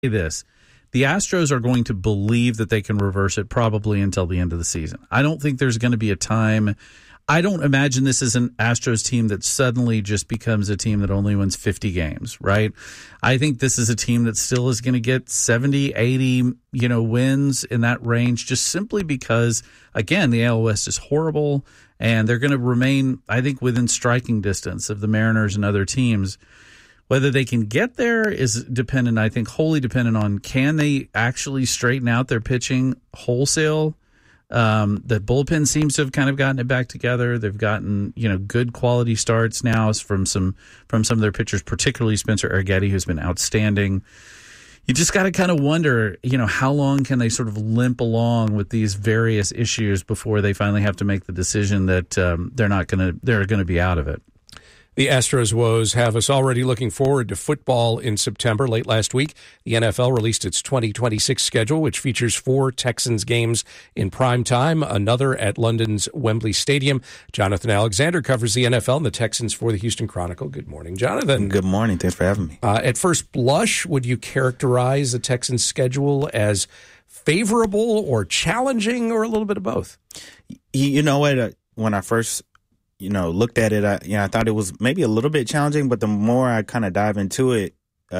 this. The Astros are going to believe that they can reverse it probably until the end of the season. I don't think there's going to be a time. I don't imagine this is an Astros team that suddenly just becomes a team that only wins 50 games, right? I think this is a team that still is going to get 70, 80, wins in that range, just simply because, again, the AL West is horrible, and they're going to remain, I think, within striking distance of the Mariners and other teams. Whether they can get there is dependent, I think, wholly dependent on can they actually straighten out their pitching wholesale. The bullpen seems to have kind of gotten it back together. They've gotten, good quality starts now from some of their pitchers, particularly Spencer Arrighetti, who's been outstanding. You just got to kind of wonder, how long can they sort of limp along with these various issues before they finally have to make the decision that they're going to be out of it. The Astros woes have us already looking forward to football in September. Late last week, the NFL released its 2026 schedule, which features 4 Texans games in prime time, another at London's Wembley Stadium. Jonathan Alexander covers the NFL and the Texans for the Houston Chronicle. Good morning, Jonathan. Good morning. Thanks for having me. At first blush, would you characterize the Texans' schedule as favorable or challenging or a little bit of both? You know what? When I first looked at it, I thought it was maybe a little bit challenging, but the more I kind of dive into it,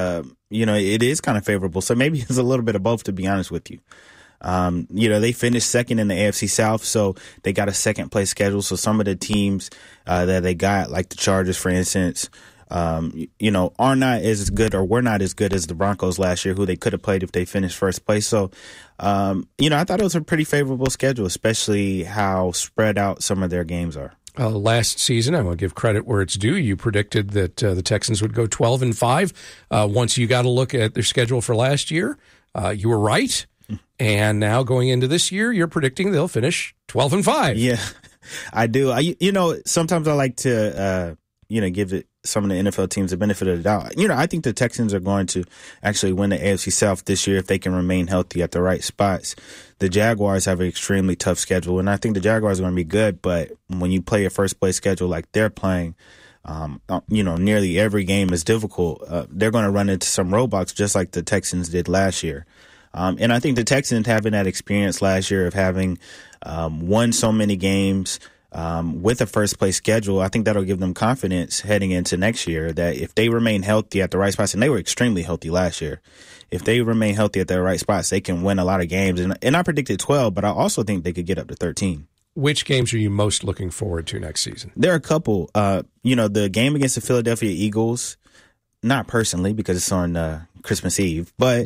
it is kind of favorable. So maybe it's a little bit of both, to be honest with you. They finished second in the AFC South, so they got a second place schedule. So some of the teams that they got, like the Chargers, for instance, are not as good or were not as good as the Broncos last year, who they could have played if they finished first place. So, I thought it was a pretty favorable schedule, especially how spread out some of their games are. Last season, I want to give credit where it's due. You predicted that the Texans would go 12-5. Once you got a look at their schedule for last year, you were right. And now going into this year, you're predicting they'll finish 12-5. Yeah, I do. Sometimes I like to, give some of the NFL teams the benefit of the doubt. I think the Texans are going to actually win the AFC South this year if they can remain healthy at the right spots. The Jaguars have an extremely tough schedule, and I think the Jaguars are going to be good, but when you play a first-place schedule like they're playing, nearly every game is difficult. They're going to run into some roadblocks just like the Texans did last year. And I think the Texans having that experience last year of having won so many games with a first-place schedule, I think that'll give them confidence heading into next year that if they remain healthy at the right spots, and they were extremely healthy last year, if they remain healthy at the right spots, they can win a lot of games. And I predicted 12, but I also think they could get up to 13. Which games are you most looking forward to next season? There are a couple. The game against the Philadelphia Eagles, not personally because it's on Christmas Eve, but,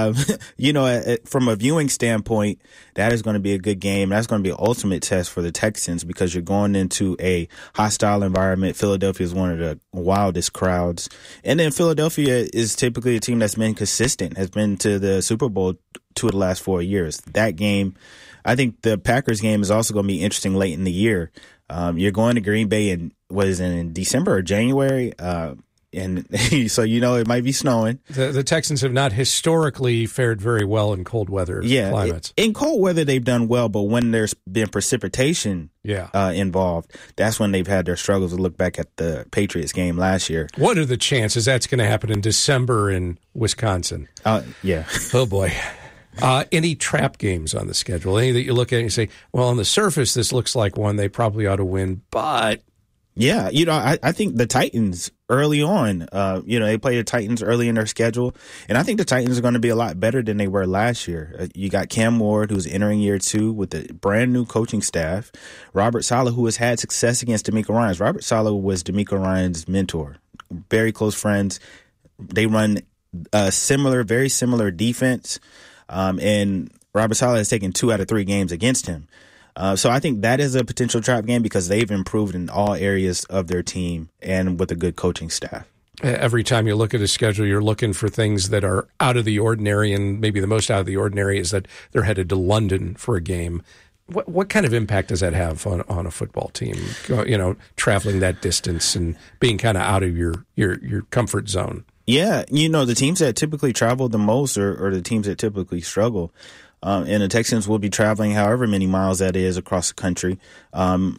from a viewing standpoint, that is going to be a good game. That's going to be an ultimate test for the Texans because you're going into a hostile environment. Philadelphia is one of the wildest crowds. And then Philadelphia is typically a team that's been consistent, has been to the Super Bowl 2 of the last 4 years. That game, I think the Packers game is also going to be interesting late in the year. You're going to Green Bay in December or January? And so, it might be snowing. The Texans have not historically fared very well in cold weather climates. In cold weather, they've done well, but when there's been precipitation involved, that's when they've had their struggles. To look back at the Patriots game last year. What are the chances that's going to happen in December in Wisconsin? Yeah. Oh, boy. Any trap games on the schedule? Any that you look at and you say, well, on the surface, this looks like one they probably ought to win, but... Yeah, I think the Titans early on, they played the Titans early in their schedule, and I think the Titans are going to be a lot better than they were last year. You got Cam Ward, who's entering year 2 with a brand new coaching staff. Robert Saleh, who has had success against D'Amico Ryans. Robert Saleh was D'Amico Ryans' mentor, very close friends. They run a very similar defense, and Robert Saleh has taken 2 out of 3 games against him. So I think that is a potential trap game because they've improved in all areas of their team and with a good coaching staff. Every time you look at a schedule, you're looking for things that are out of the ordinary, and maybe the most out of the ordinary is that they're headed to London for a game. What kind of impact does that have on a football team, traveling that distance and being kind of out of your comfort zone? Yeah, the teams that typically travel the most are the teams that typically struggle. And the Texans will be traveling however many miles that is across the country.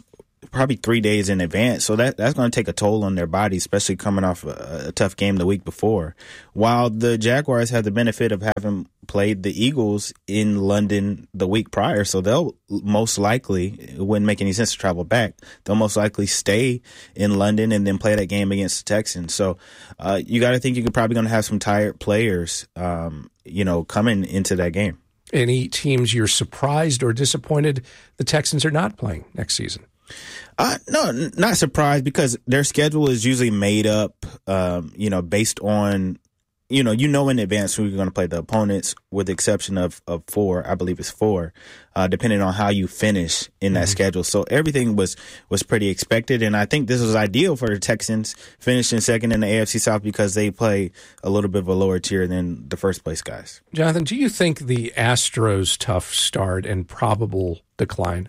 probably 3 days in advance. So that's going to take a toll on their body, especially coming off a tough game the week before. While the Jaguars have the benefit of having played the Eagles in London the week prior, so they'll most likely, it wouldn't make any sense to travel back. They'll most likely stay in London and then play that game against the Texans. So you got to think you're probably going to have some tired players, coming into that game. Any teams you're surprised or disappointed the Texans are not playing next season? No, not surprised, because their schedule is usually made up, based on, in advance who you're going to play the opponents, with the exception of four. I believe it's four, depending on how you finish in that schedule. So everything was pretty expected, and I think this was ideal for the Texans finishing second in the AFC South, because they play a little bit of a lower tier than the first place guys. Jonathan, do you think the Astros' tough start and probable decline,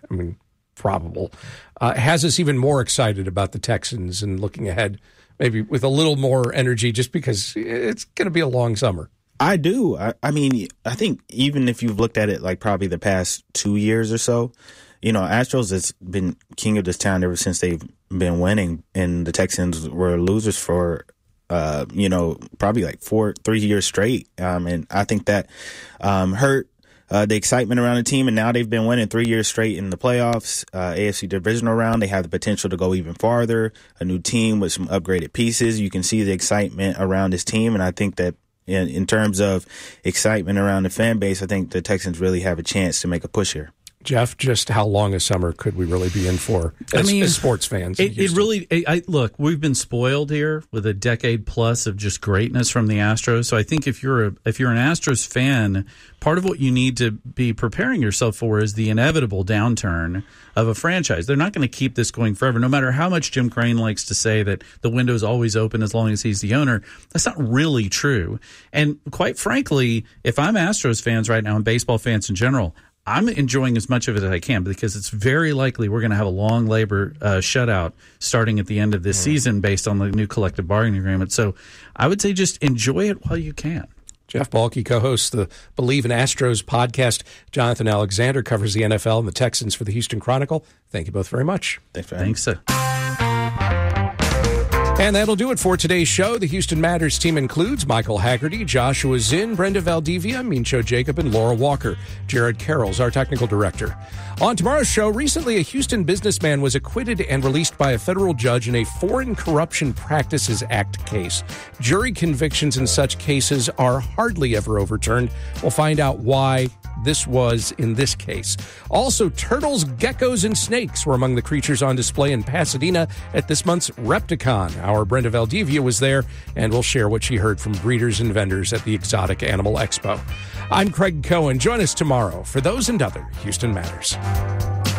has us even more excited about the Texans and looking ahead, maybe with a little more energy, just because it's going to be a long summer? I do. I mean, I think even if you've looked at it like probably the past 2 years or so, Astros has been king of this town ever since they've been winning, and the Texans were losers for probably like 3 years straight. And I think that hurt the excitement around the team, and now they've been winning 3 years straight in the playoffs, AFC divisional round. They have the potential to go even farther, a new team with some upgraded pieces. You can see the excitement around this team, and I think that in terms of excitement around the fan base, I think the Texans really have a chance to make a push here. Jeff, just how long a summer could we really be in for as sports fans? Look, we've been spoiled here with a decade plus of just greatness from the Astros. So I think if you're an Astros fan, part of what you need to be preparing yourself for is the inevitable downturn of a franchise. They're not going to keep this going forever, no matter how much Jim Crane likes to say that the window's always open as long as he's the owner. That's not really true. And quite frankly, if I'm Astros fans right now and baseball fans in general, I'm enjoying as much of it as I can, because it's very likely we're going to have a long labor shutout starting at the end of this season based on the new collective bargaining agreement. So I would say just enjoy it while you can. Jeff Balke co-hosts the Believe in Astros podcast. Jonathan Alexander covers the NFL and the Texans for the Houston Chronicle. Thank you both very much. Thanks, sir. And that'll do it for today's show. The Houston Matters team includes Michael Haggerty, Joshua Zinn, Brenda Valdivia, Mincho Jacob, and Laura Walker. Jared Carroll's our technical director. On tomorrow's show, recently a Houston businessman was acquitted and released by a federal judge in a Foreign Corruption Practices Act case. Jury convictions in such cases are hardly ever overturned. We'll find out why this was in this case. Also, turtles, geckos, and snakes were among the creatures on display in Pasadena at this month's Repticon. Our Brenda Valdivia was there, and we'll share what she heard from breeders and vendors at the Exotic Animal Expo. I'm Craig Cohen. Join us tomorrow for those and other Houston Matters.